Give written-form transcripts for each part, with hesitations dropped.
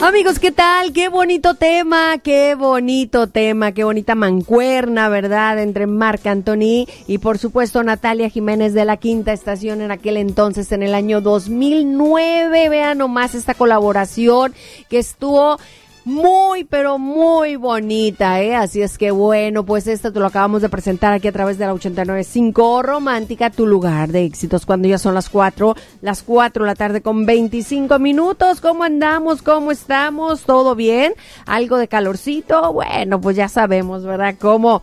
Amigos, ¿qué tal? Qué bonito tema, qué bonita mancuerna, ¿verdad? Entre Marc Anthony y por supuesto Natalia Jiménez de La Quinta Estación en aquel entonces, en el año 2009. Vean nomás esta colaboración que estuvo muy, pero muy bonita, ¿eh? Así es que bueno, pues esto te lo acabamos de presentar aquí a través de la 89.5 Romántica, tu lugar de éxitos, cuando ya son las 4 de la tarde con 25 minutos. ¿Cómo andamos? ¿Cómo estamos? ¿Todo bien? ¿Algo de calorcito? Bueno, pues ya sabemos, ¿verdad? ¿Cómo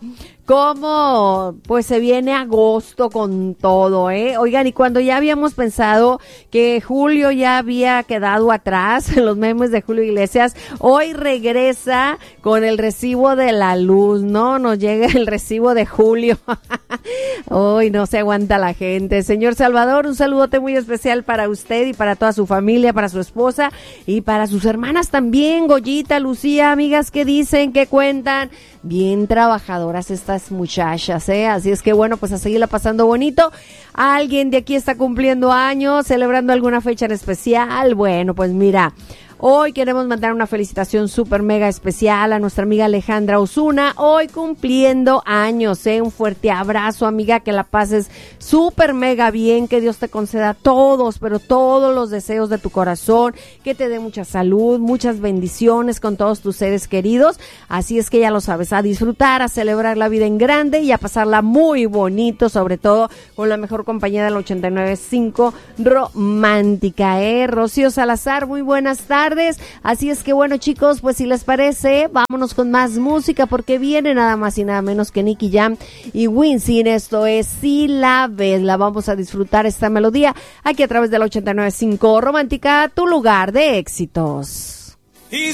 pues se viene agosto con todo, ¿eh? Oigan, y cuando ya habíamos pensado que julio ya había quedado atrás, los memes de Julio Iglesias, hoy regresa con el recibo de la luz, ¿no? Nos llega el recibo de julio. Hoy no se aguanta la gente. Señor Salvador, un saludote muy especial para usted y para toda su familia, para su esposa y para sus hermanas también, Goyita, Lucía, amigas, ¿qué dicen? ¿Qué cuentan? Bien trabajadoras estas muchachas, ¿eh? Así es que bueno, pues a seguirla pasando bonito. ¿Alguien de aquí está cumpliendo años, celebrando alguna fecha en especial? Bueno, pues mira, hoy queremos mandar una felicitación súper mega especial a nuestra amiga Alejandra Osuna, hoy cumpliendo años, un fuerte abrazo, amiga, que la pases súper mega bien, que Dios te conceda todos, pero todos los deseos de tu corazón, que te dé mucha salud, muchas bendiciones con todos tus seres queridos, así es que ya lo sabes, a disfrutar, a celebrar la vida en grande y a pasarla muy bonito, sobre todo con la mejor compañía de la 89.5 Romántica, Rocío Salazar, muy buenas tardes. Así es que bueno, chicos, pues si les parece, vámonos con más música porque viene nada más y nada menos que Nicky Jam y Wisin. Esto es Si la ves, la vamos a disfrutar esta melodía aquí a través de la 89.5 Romántica, tu lugar de éxitos.